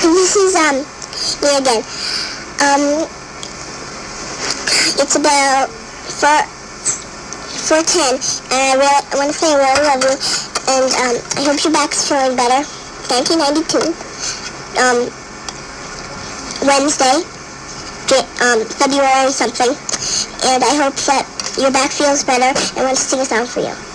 This is me again. It's about 4:10, and I want to say I really love you, and I hope your back's feeling better. 1992, Wednesday, February something, and I hope that your back feels better and want to sing a song for you.